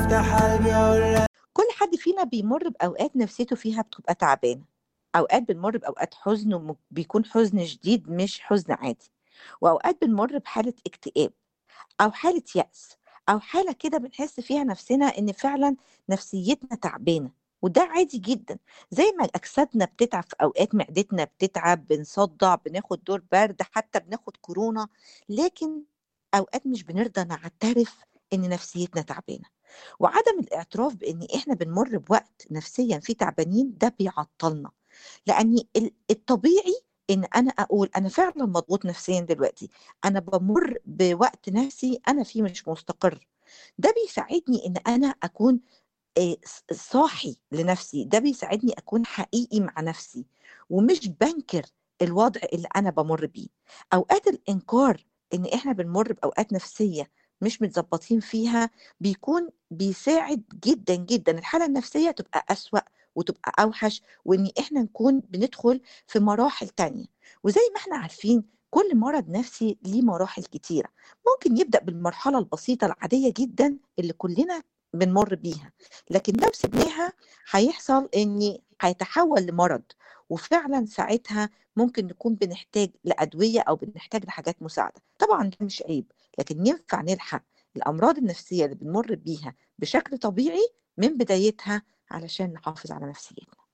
افتح قلبي اقول كل حد فينا بيمر بأوقات نفسيته فيها بتبقى تعبانة. أوقات بنمر بأوقات حزن بيكون حزن شديد مش حزن عادي. وأوقات بنمر بحالة اكتئاب أو حالة يأس أو حالة كده بنحس فيها نفسنا إن فعلا نفسيتنا تعبانة. وده عادي جدا. زي ما أجسادنا بتتعب في أوقات، معدتنا بتتعب، بنصدع، بناخد دور برد، حتى بناخد كورونا. لكن أوقات مش بنرضى نعترف إن نفسيتنا تعبانة. وعدم الاعتراف بإن إحنا بنمر بوقت نفسيا فيه تعبانين ده بيعطلنا. لأن الطبيعي إن أنا أقول أنا فعلا مضغوط نفسيا دلوقتي، أنا بمر بوقت نفسي أنا فيه مش مستقر. ده بيساعدني إن أنا أكون صاحي لنفسي، ده بيساعدني أكون حقيقي مع نفسي ومش بنكر الوضع اللي أنا بمر بيه. أوقات الإنكار إن إحنا بنمر بأوقات نفسية مش متظبطين فيها بيكون بيساعد جدا جدا الحالة النفسية تبقى أسوأ وتبقى أوحش، وإن إحنا نكون بندخل في مراحل تانية. وزي ما إحنا عارفين كل مرض نفسي ليه مراحل كتيرة. ممكن يبدأ بالمرحلة البسيطة العادية جدا اللي كلنا بنمر بيها، لكن لو سبناها هيحصل ان هيتحول لمرض. وفعلا ساعتها ممكن نكون بنحتاج لأدوية أو بنحتاج لحاجات مساعدة. طبعا ده مش عيب، لكن ينفع نلحق الأمراض النفسية اللي بنمر بيها بشكل طبيعي من بدايتها علشان نحافظ على نفسيتنا.